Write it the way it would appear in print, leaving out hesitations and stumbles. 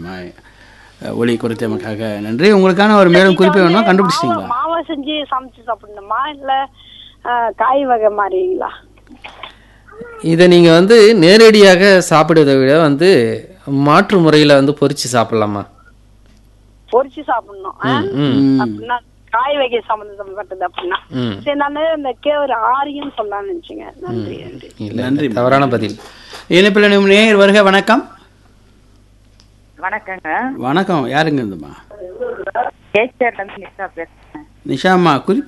சரிங்கம்மா. ஒலி குறித்தமைக்காக நன்றி. உங்களுக்கான ஒரு மேலும் குறிப்பு வேணுமா? கண்டுபிடிச்சிட்டீங்களா? மாவை செஞ்சு சமைச்சு சாப்பிடணுமா இல்ல காய் வகை மாதிரிங்களா? இதை நீங்கள் வந்து நேரடியாக சாப்பிடுவதை விட வந்து மாற்று முறையில் வந்து பொரிச்சு சாப்பிடலாமா? பொரிச்சு சாப்பிடணும். ம் அப்படின்னா காய் வகை சம்பந்தப்பட்டது அப்படின்னா சரி, நான் இந்த கேவரு ஆரியம் சொல்லலாம்னு நினைச்சேங்க. நன்றி நன்றி. நன்றி. தவறான பதில். இணைப்பில் நேயர் வருக. வணக்கம். வணக்கங்க. வணக்கம். யாருங்க இருந்துமா? கேச்சர்ல இருந்து நிஷா பேசுறேன். நிஷாம்மா, குறிப்பு